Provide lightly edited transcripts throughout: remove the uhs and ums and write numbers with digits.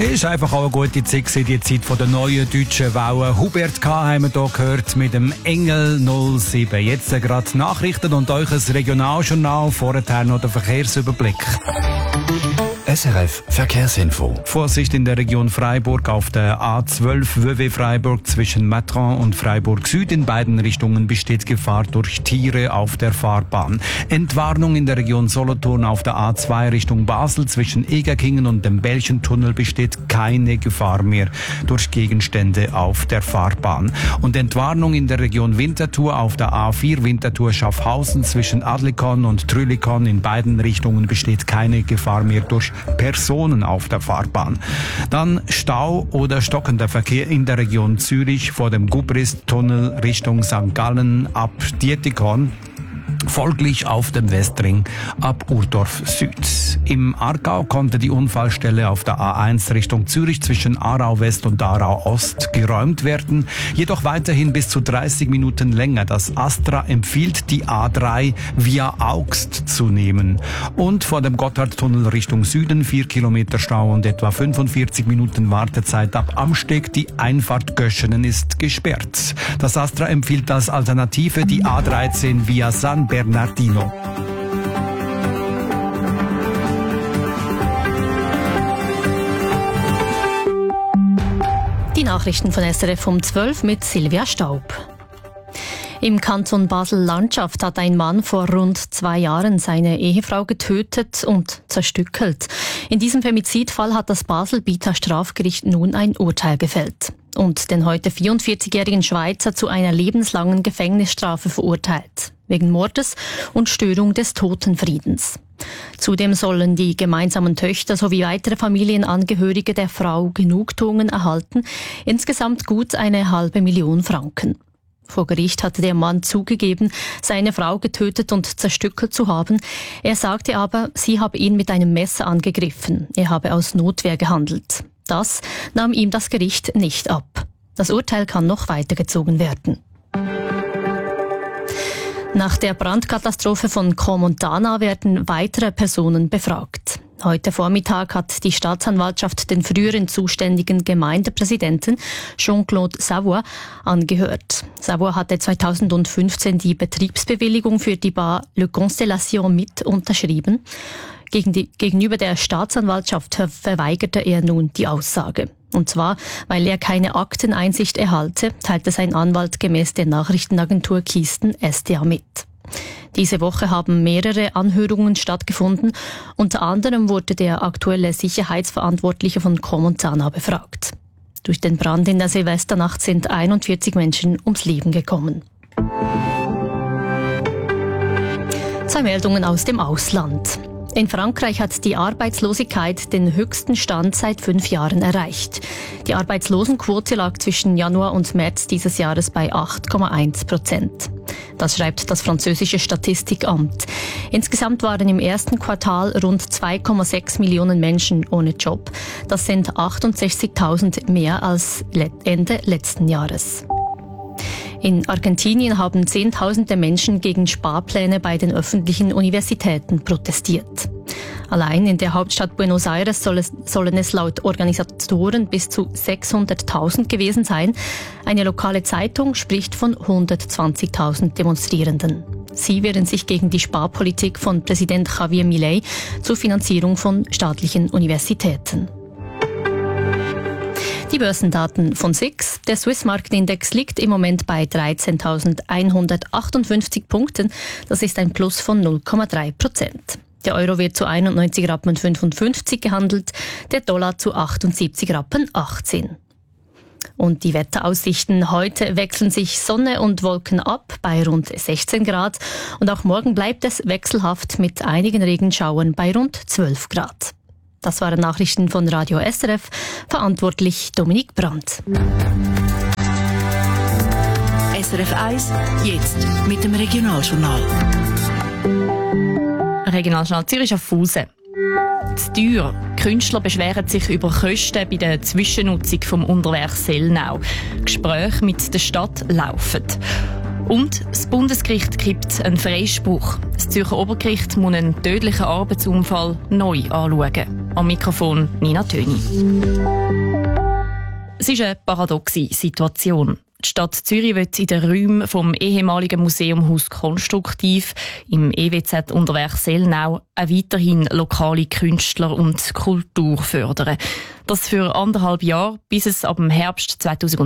Ist einfach auch eine gute Zeit gewesen, die Zeit von der neuen deutschen Welle. Hubert K. haben wir hier gehört mit dem Engel 07. Jetzt gerade Nachrichten und euch ein Regionaljournal, vorher noch der Verkehrsüberblick. SRF Verkehrsinfo. Vorsicht in der Region Freiburg auf der A12 WW Freiburg zwischen Matran und Freiburg Süd. In beiden Richtungen besteht Gefahr durch Tiere auf der Fahrbahn. Entwarnung in der Region Solothurn auf der A2 Richtung Basel zwischen Egerkingen und dem Belchentunnel besteht keine Gefahr mehr durch Gegenstände auf der Fahrbahn. Und Entwarnung in der Region Winterthur auf der A4 Winterthur Schaffhausen zwischen Adlikon und Trülikon. In beiden Richtungen besteht keine Gefahr mehr durch Personen auf der Fahrbahn. Dann Stau oder stockender Verkehr in der Region Zürich vor dem Gubrist-Tunnel Richtung St. Gallen ab Dietikon. Folglich auf dem Westring ab Urdorf Süd. Im Aargau konnte die Unfallstelle auf der A1 Richtung Zürich zwischen Aarau West und Aarau Ost geräumt werden, jedoch weiterhin bis zu 30 Minuten länger. Das Astra empfiehlt, die A3 via Augst zu nehmen. Und vor dem Gotthardtunnel Richtung Süden 4 Kilometer Stau und etwa 45 Minuten Wartezeit ab Amsteg. Die Einfahrt Göschenen ist gesperrt. Das Astra empfiehlt als Alternative die A13 via San Bernardino. Die Nachrichten von SRF um 12 mit Silvia Staub. Im Kanton Basel-Landschaft hat ein Mann vor rund 2 Jahren seine Ehefrau getötet und zerstückelt. In diesem Femizidfall hat das Basel-Bieter Strafgericht nun ein Urteil gefällt und den heute 44-jährigen Schweizer zu einer lebenslangen Gefängnisstrafe verurteilt, wegen Mordes und Störung des Totenfriedens. Zudem sollen die gemeinsamen Töchter sowie weitere Familienangehörige der Frau Genugtuungen erhalten, insgesamt gut 500.000 Franken. Vor Gericht hatte der Mann zugegeben, seine Frau getötet und zerstückelt zu haben. Er sagte aber, sie habe ihn mit einem Messer angegriffen. Er habe aus Notwehr gehandelt. Das nahm ihm das Gericht nicht ab. Das Urteil kann noch weitergezogen werden. Nach der Brandkatastrophe von Crans-Montana werden weitere Personen befragt. Heute Vormittag hat die Staatsanwaltschaft den früheren zuständigen Gemeindepräsidenten Jean-Claude Savoy angehört. Savoy hatte 2015 die Betriebsbewilligung für die Bar Le Constellation mit unterschrieben. Gegenüber der Staatsanwaltschaft verweigerte er nun die Aussage. Und zwar, weil er keine Akteneinsicht erhalte, teilte sein Anwalt gemäß der Nachrichtenagentur Kisten SDA mit. Diese Woche haben mehrere Anhörungen stattgefunden. Unter anderem wurde der aktuelle Sicherheitsverantwortliche von Crans-Montana befragt. Durch den Brand in der Silvesternacht sind 41 Menschen ums Leben gekommen. 2 Meldungen aus dem Ausland. In Frankreich hat die Arbeitslosigkeit den höchsten Stand seit 5 Jahren erreicht. Die Arbeitslosenquote lag zwischen Januar und März dieses Jahres bei 8,1%. Das schreibt das französische Statistikamt. Insgesamt waren im ersten Quartal rund 2,6 Millionen Menschen ohne Job. Das sind 68.000 mehr als Ende letzten Jahres. In Argentinien haben Zehntausende Menschen gegen Sparpläne bei den öffentlichen Universitäten protestiert. Allein in der Hauptstadt Buenos Aires sollen es laut Organisatoren bis zu 600.000 gewesen sein. Eine lokale Zeitung spricht von 120.000 Demonstrierenden. Sie wehren sich gegen die Sparpolitik von Präsident Javier Milei zur Finanzierung von staatlichen Universitäten. Die Börsendaten von SIX. Der Swiss-Market-Index liegt im Moment bei 13.158 Punkten. Das ist ein Plus von 0,3%. Der Euro wird zu 91,55 Rappen gehandelt, der Dollar zu 78,18 Rappen. Und die Wetteraussichten: heute wechseln sich Sonne und Wolken ab bei rund 16 Grad. Und auch morgen bleibt es wechselhaft mit einigen Regenschauern bei rund 12 Grad. Das waren Nachrichten von Radio SRF, verantwortlich Dominique Brandt. SRF 1, jetzt mit dem Regionaljournal. Regionaljournal Zürich Schaffhausen. Zu teuer. Künstler beschweren sich über Kosten bei der Zwischennutzung vom Unterwerk Sellnau. Gespräche mit der Stadt laufen. Und das Bundesgericht gibt einen Freispruch. Das Zürcher Obergericht muss einen tödlichen Arbeitsunfall neu anschauen. Am Mikrofon Nina Töni. Es ist eine paradoxe Situation. Die Stadt Zürich will in den Räumen vom ehemaligen Museum Haus Konstruktiv im EWZ Unterwerk Sellnau auch weiterhin lokale Künstler und Kultur fördern. Das für 1,5 Jahre, bis es ab dem Herbst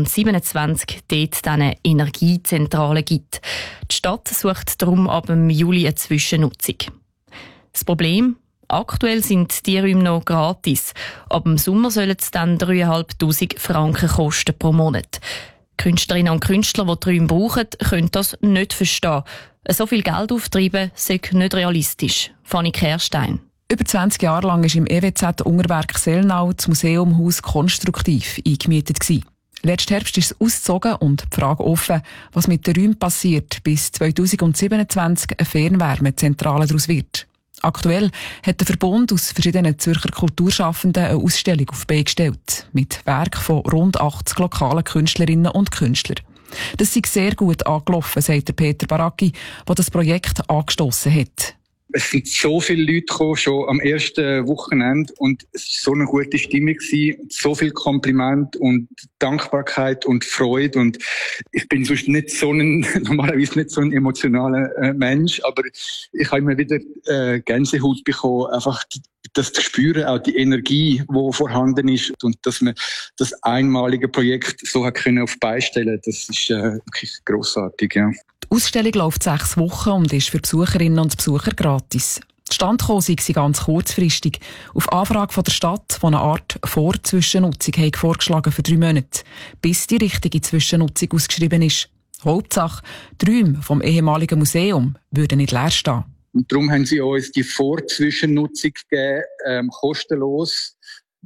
2027 dort eine Energiezentrale gibt. Die Stadt sucht darum ab dem Juli eine Zwischennutzung. Das Problem? Aktuell sind die Räume noch gratis. Ab dem Sommer sollen es dann 3'500 Franken kosten pro Monat. Künstlerinnen und Künstler, die die Räume brauchen, können das nicht verstehen. So viel Geld auftreiben sei nicht realistisch. Fanny Kehrstein. Über 20 Jahre lang war im EWZ Unterwerk Sellnau das Museum Haus Konstruktiv eingemietet. Letzten Herbst ist es ausgezogen und die Frage offen, was mit den Räumen passiert, bis 2027 eine Fernwärmezentrale daraus wird. Aktuell hat der Verbund aus verschiedenen Zürcher Kulturschaffenden eine Ausstellung auf die Beine gestellt, mit Werken von rund 80 lokalen Künstlerinnen und Künstlern. Das sei sehr gut angelaufen, sagt der Peter Baracki, der das Projekt angestossen hat. Es sind so viele Leute gekommen, schon am ersten Wochenende, und es war so eine gute Stimmung gewesen, so viel Kompliment und Dankbarkeit und Freude, und ich bin sonst normalerweise nicht so ein emotionaler Mensch, aber ich habe immer wieder Gänsehaut bekommen, einfach das zu spüren, auch die Energie, die vorhanden ist, und dass man das einmalige Projekt so hat können auf die Beine stellen, das ist wirklich grossartig, ja. Die Ausstellung läuft 6 Wochen und ist für Besucherinnen und Besucher gratis. Die Stand sei ganz kurzfristig. Auf Anfrage von der Stadt, die eine Art Vorzwischennutzung vorgeschlagen für 3 Monate, bis die richtige Zwischennutzung ausgeschrieben ist. Hauptsache, die Räume vom ehemaligen Museum würden nicht leer stehen. Und darum haben sie uns die Vorzwischennutzung gegeben, kostenlos,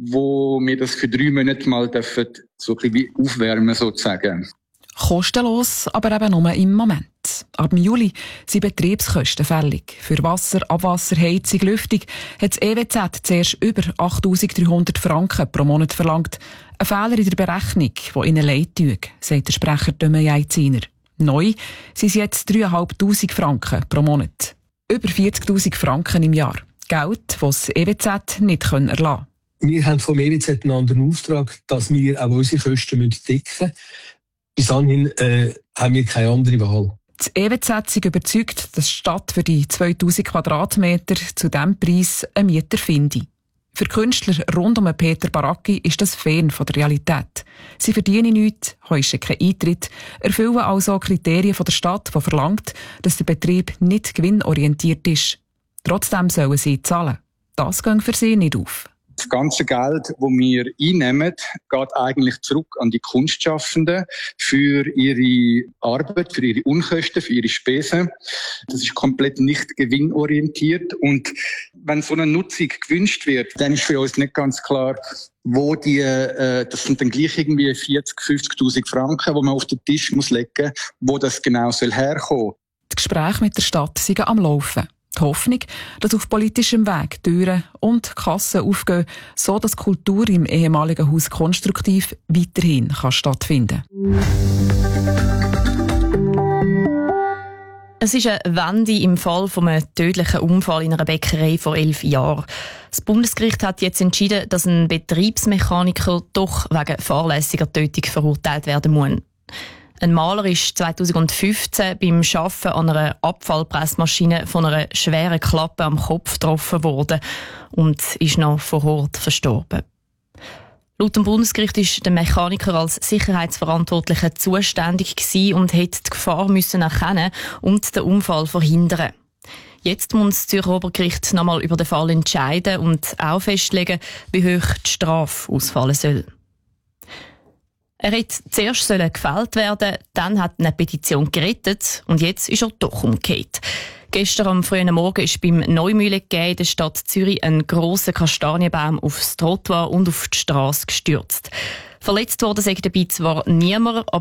wo wir das für 3 Monate mal dürfen, so ein bisschen aufwärmen sozusagen. Kostenlos, aber eben nur im Moment. Ab dem Juli sind Betriebskosten fällig. Für Wasser, Abwasser, Heizung, Lüftung hat das EWZ zuerst über 8'300 Franken pro Monat verlangt. Ein Fehler in der Berechnung, der ihnen leid tut, sagt der Sprecher Döme Ziner. Neu sind es jetzt 3'500 Franken pro Monat. Über 40'000 Franken im Jahr. Geld, das das EWZ nicht erlassen können. Wir haben vom EWZ einen anderen Auftrag, dass wir auch unsere Kosten decken müssen. Bis dahin haben wir keine andere Wahl. Das EWZ ist überzeugt, dass die Stadt für die 2000 Quadratmeter zu diesem Preis einen Mieter finde. Für Künstler rund um Peter Baracki ist das fern von der Realität. Sie verdienen nichts, heischen keinen Eintritt, erfüllen also Kriterien von der Stadt, die verlangt, dass der Betrieb nicht gewinnorientiert ist. Trotzdem sollen sie zahlen. Das geht für sie nicht auf. Das ganze Geld, das wir einnehmen, geht eigentlich zurück an die Kunstschaffenden für ihre Arbeit, für ihre Unkosten, für ihre Spesen. Das ist komplett nicht gewinnorientiert. Und wenn so eine Nutzung gewünscht wird, dann ist für uns nicht ganz klar, wo das sind dann gleich irgendwie 40'000, 50'000 Franken, die man auf den Tisch legen muss, wo das genau herkommen soll. Die Gespräche mit der Stadt sind am Laufen. Die Hoffnung, dass auf politischem Weg Türen und Kassen aufgehen, so dass Kultur im ehemaligen Haus Konstruktiv weiterhin stattfinden kann. Es ist eine Wende im Fall von einem tödlichen Unfall in einer Bäckerei vor 11 Jahren. Das Bundesgericht hat jetzt entschieden, dass ein Betriebsmechaniker doch wegen fahrlässiger Tötung verurteilt werden muss. Ein Maler ist 2015 beim Arbeiten an einer Abfallpressmaschine von einer schweren Klappe am Kopf getroffen worden und ist noch vor Ort verstorben. Laut dem Bundesgericht ist der Mechaniker als Sicherheitsverantwortlicher zuständig gewesen und hätte die Gefahr müssen erkennen und den Unfall verhindern. Jetzt muss das Zürcher Obergericht nochmal über den Fall entscheiden und auch festlegen, wie hoch die Strafe ausfallen soll. Er hätte zuerst gefällt werden, dann hat eine Petition gerettet und jetzt ist er doch umgekehrt. Gestern am frühen Morgen ist beim Neumühlegä in der Stadt Zürich ein grosser Kastanienbaum aufs Trottoir und auf die Strasse gestürzt. Verletzt worden sei dabei zwar niemand,